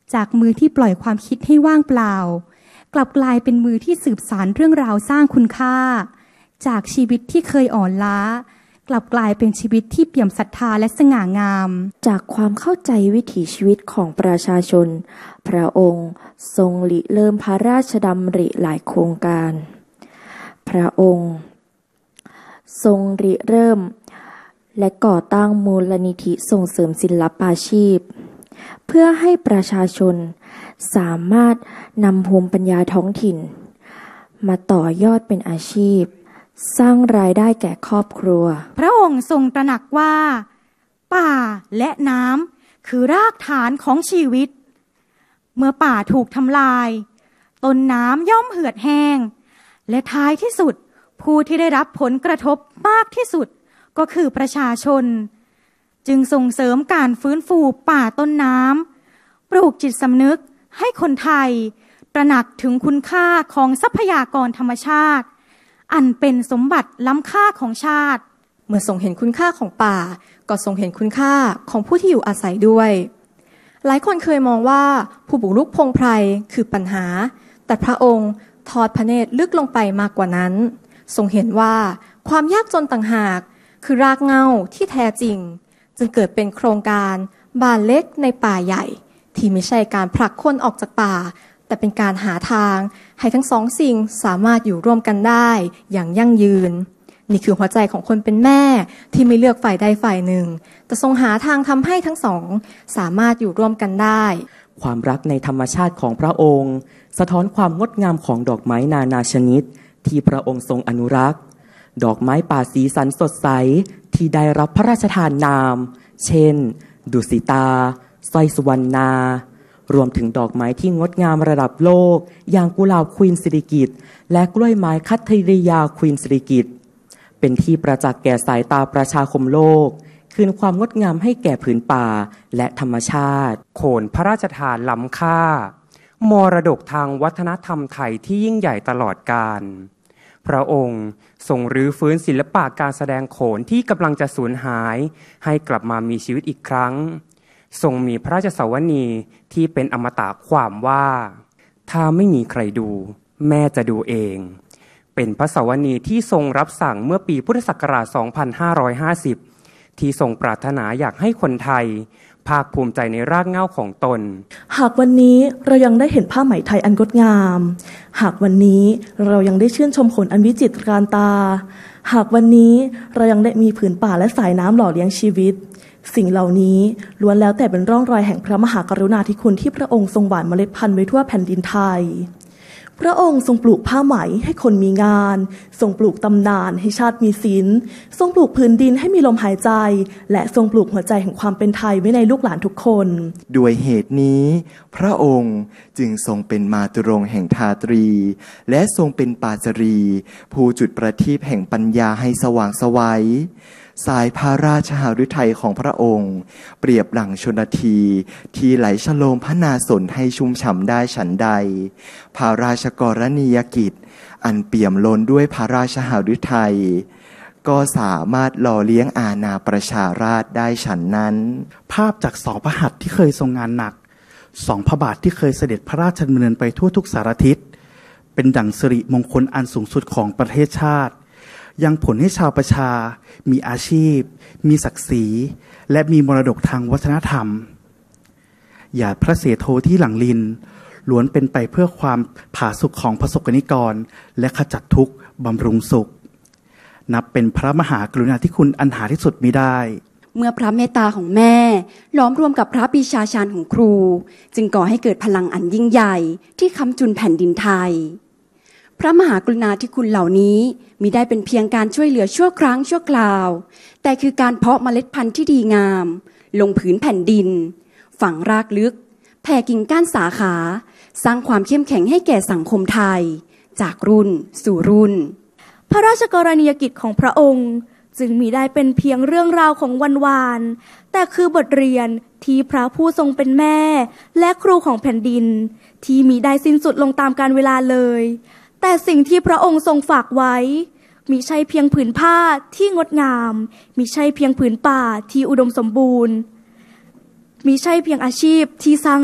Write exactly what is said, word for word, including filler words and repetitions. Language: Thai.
จากมือที่ปล่อยความคิดให้ว่างเปล่ากลับกลายเป็นมือที่สืบสานเรื่องราวสร้างคุณค่าจากชีวิตที่เคยอ่อนล้ากลับกลายเป็นชีวิตที่เปี่ยมศรัทธาและสง่างามจากความเข้าใจวิถีชีวิตของประชาชนพระองค์ทรงริเริ่มพระราชดำริหลายโครงการพระองค์ทรงริเริ่มและก่อตั้งมูลนิธิส่งเสริมศิลปาชีพเพื่อให้ประชาชนสามารถนำภูมิปัญญาท้องถิ่นมาต่อยอดเป็นอาชีพสร้างรายได้แก่ครอบครัวพระองค์ทรงตระหนักว่าป่าและน้ำคือรากฐานของชีวิตเมื่อป่าถูกทำลายต้นน้ำย่อมเหือดแห้งและท้ายที่สุดผู้ที่ได้รับผลกระทบมากที่สุดก็คือประชาชนจึงส่งเสริมการฟื้นฟูป่าต้นน้ำปลูกจิตสำนึกให้คนไทยตระหนักถึงคุณค่าของทรัพยากรธรรมชาติอันเป็นสมบัติล้ำค่าของชาติเมื่อทรงเห็นคุณค่าของป่าก็ทรงเห็นคุณค่าของผู้ที่อยู่อาศัยด้วยหลายคนเคยมองว่าผู้บุกรุกพงไพรคือปัญหาแต่พระองค์ทอดพระเนตรลึกลงไปมากกว่านั้นทรงเห็นว่าความยากจนต่างหากคือรากเหง้าที่แท้จริงจึงเกิดเป็นโครงการบ้านเล็กในป่าใหญ่ที่ไม่ใช่การผลักคนออกจากป่าแต่เป็นการหาทางให้ทั้งสองสิ่งสามารถอยู่ร่วมกันได้อย่างยั่งยืนนี่คือหัวใจของคนเป็นแม่ที่ไม่เลือกฝ่ายใดฝ่ายหนึ่งแต่ทรงหาทางทำให้ทั้งสองสามารถอยู่ร่วมกันได้ความรักในธรรมชาติของพระองค์สะท้อนความงดงามของดอกไม้นานาชนิดที่พระองค์ทรงอนุรักษ์ดอกไม้ป่าสีสันสดใสที่ได้รับพระราชทานนามเช่นดุสิตาสร้อยสุวรรณารวมถึงดอกไม้ที่งดงามระดับโลกอย่างกุหลาบควีนสิริกิติ์และกล้วยไม้คัตเทริยาควีนสิริกิติ์เป็นที่ประจักษ์แก่สายตาประชาคมโลกคืนความงดงามให้แก่ผืนป่าและธรรมชาติโขนพระราชทานล้ำค่ามรดกทางวัฒนธรรมไทยที่ยิ่งใหญ่ตลอดกาลพระองค์ทรงรื้อฟื้นศิลปะการแสดงโขนที่กำลังจะสูญหายให้กลับมามีชีวิตอีกครั้งทรงมีพระราชสวนีที่เป็นอมตะความว่าถ้าไม่มีใครดูแม่จะดูเองเป็นพระสวนีที่ทรงรับสั่งเมื่อปีพุทธศักราช สองพันห้าร้อยห้าสิบ ที่ทรงปรารถนาอยากให้คนไทยภาคภูมิใจในรากเหง้าของตนหากวันนี้เรายังได้เห็นผ้าไหมไทยอันงดงามหากวันนี้เรายังได้ชื่นชมขนอันวิจิตรการตาหากวันนี้เรายังได้มีผืนป่าและสายน้ำหล่อเลี้ยงชีวิตสิ่งเหล่านี้ล้วนแล้วแต่เป็นร่องรอยแห่งพระมหากรุณาธิคุณที่พระองค์ทรงหว่านเมล็ดพันธุ์ไว้ทั่วแผ่นดินไทยพระองค์ทรงปลูกผ้าไหมให้คนมีงานทรงปลูกตำนานให้ชาติมีศีลทรงปลูกพื้นดินให้มีลมหายใจและทรงปลูกหัวใจแห่งความเป็นไทยไว้ในลูกหลานทุกคนด้วยเหตุนี้พระองค์จึงทรงเป็นมาตุรงค์แห่งทาตรีและทรงเป็นปาจารีผู้จุดประทีปแห่งปัญญาให้สว่างไสวสายพระราชหฤทัยของพระองค์เปรียบหลังชลทีที่ไหลชโลมพระนาสนให้ชุ่มฉ่ำได้ฉันใดพระราชกรณียกิจอันเปี่ยมล้นด้วยพระราชหฤทัยก็สามารถหล่อเลี้ยงอาณาประชาราษฎร์ได้ฉันนั้นภาพจากสองพระหัตถ์ที่เคยทรงงานหนักสองพระบาทที่เคยเสด็จพระราชดำเนินไปทั่วทุกสารทิศเป็นดั่งสิริมงคลอันสูงสุดของประเทศชาติยังผลให้ชาวประชามีอาชีพมีศักดิ์ศรีและมีมรดกทางวัฒนธรรมหยาดพระเสโทที่หลังลินล้วนเป็นไปเพื่อความผาสุกของประสบกนิกรและขจัดทุกข์บำรุงสุขนับเป็นพระมหากรุณาธิคุณอันหาที่สุดมิได้เมื่อพระเมตตาของแม่ล้อมรวมกับพระปีชาชาญของครูจึงก่อให้เกิดพลังอันยิ่งใหญ่ที่ค้ำจุนแผ่นดินไทยพระมหากรุณาธิคุณเหล่านี้มิได้เป็นเพียงการช่วยเหลือชั่วครั้งชั่วคราวแต่คือการเพาะเมล็ดพันธุ์ที่ดีงามลงผืนแผ่นดินฝังรากลึกแผ่กิ่งก้านสาขาสร้างความเข้มแข็งให้แก่สังคมไทยจากรุ่นสู่รุ่นพระราชกรณียกิจของพระองค์จึงมิได้เป็นเพียงเรื่องราวของวันวานแต่คือบทเรียนที่พระผู้ทรงเป็นแม่และครูของแผ่นดินที่มิได้สิ้นสุดลงตามกาลเวลาเลยแต่สิ่งที่พระองค์ทรงฝากไว้มิใช่เพียงผืนผ้าที่งดงามมิใช่เพียงผืนป่าที่อุดมสมบูรณ์มิใช่เพียงอาชีพที่สร้าง